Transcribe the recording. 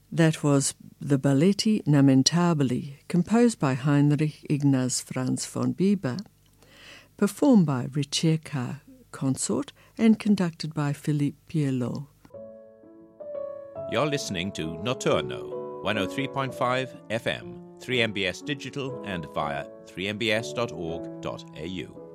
That was the Balletti Lamentabili, composed by Heinrich Ignaz Franz von Bieber, performed by Ricerca Consort and conducted by Philippe Pielot. You're listening to Notturno, 103.5 FM, 3MBS Digital and via 3mbs.org.au.